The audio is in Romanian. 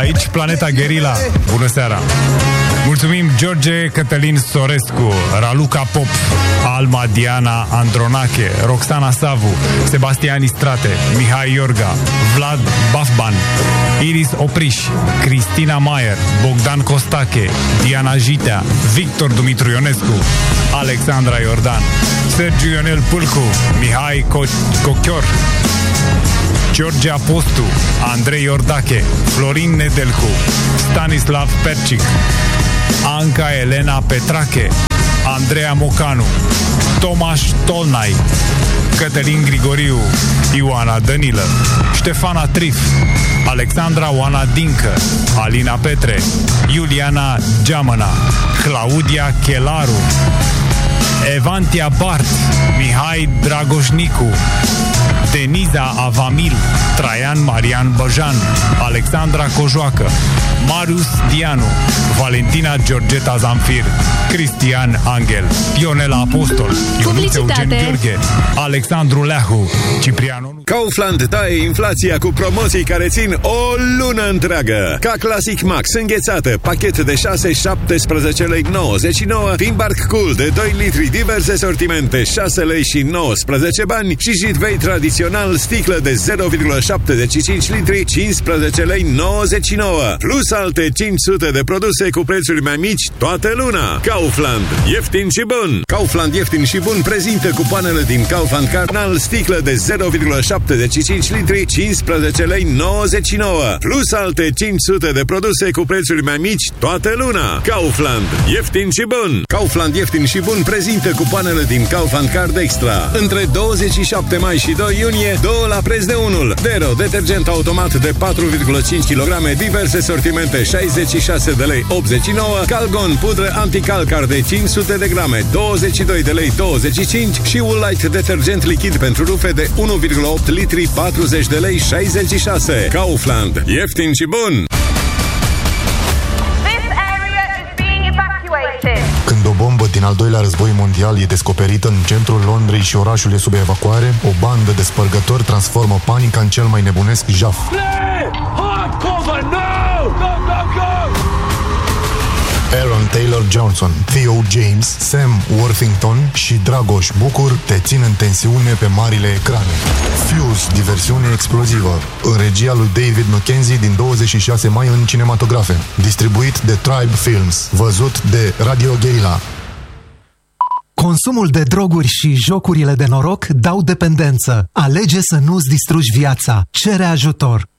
Aici Planeta Guerilla. Bună seara! Mulțumim George Cătălin Sorescu, Raluca Pop, Alma Diana Andronache, Roxana Savu, Sebastian Istrate, Mihai Iorga, Vlad Bafban, Iris Opriș, Cristina Maier, Bogdan Costache, Diana Jitea, Victor Dumitru Ionescu, Alexandra Iordan, Sergiu Ionel Pâlcu, Mihai Cochior, George Apostu, Andrei Iordache, Florin Nedelcu, Stanislav Percic, Anca Elena Petrache, Andreea Mocanu, Tomaș Tolnai, Cătălin Grigoriu, Ioana Dănilă, Ștefana Trif, Alexandra Oana Dincă, Alina Petre, Iuliana Geamăna, Claudia Chelaru, Evantia Bart, Mihai Dragoșnicu, Deniza Avamil, Traian Marian Băjan, Alexandra Cojoacă, Marius Dianu, Valentina Georgeta Zamfir, Cristian Angel, Ionela Apostol, Ionuț Eugen Gheorghe, Alexandru Leahu, Cipriano. Kaufland taie inflația cu promoții care țin o lună întreagă. Ca Classic Max înghețată, pachet de 6, 17 lei 99, Timbark Cool de 2 litri, diverse sortimente, 6 lei și 19 bani și Jitvei tradițional, sticlă de 0,75 litri, 15 lei 99, plus alte 500 de produse cu prețuri mai mici toată luna. Kaufland, ieftin și bun. Kaufland ieftin și bun prezintă cupoanele din Kaufland Carnal, sticlă de 0,75 litri, 15 lei 99, plus alte 500 de produse cu prețuri mai mici toată luna. Kaufland, ieftin și bun. Kaufland ieftin și bun prezintă cupoanele din Kaufland Card Extra. Între 27 mai și 2 iunie, 2 la preț de 1. Dero, detergent automat de 4,5 kg, diverse sortimente, 66 de lei 89, Calgon, pudră anticalcar de 500 de grame, 22 de lei 25 și Woolite, detergent lichid pentru rufe de 1,8 litri, 40 de lei 66. Kaufland, ieftin și bun! Când o bombă din al doilea război mondial e descoperită în centrul Londrei și orașul e sub evacuare, o bandă de spărgători transformă panica în cel mai nebunesc jaf. Aaron Taylor Johnson, Theo James, Sam Worthington și Dragoș Bucur te țin în tensiune pe marile ecrane. Fuse, diversiune explozivă, în regia lui David Mackenzie din 26 mai în cinematografe. Distribuit de Tribe Films. Văzut de Radio Guerilla. Consumul de droguri și jocurile de noroc dau dependență. Alege să nu-ți distrugi viața. Cere ajutor.